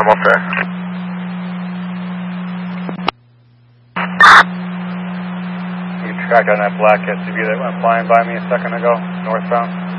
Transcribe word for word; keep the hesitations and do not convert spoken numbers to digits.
I'm all set. You tracked on that black S U V that went flying by me a second ago, northbound?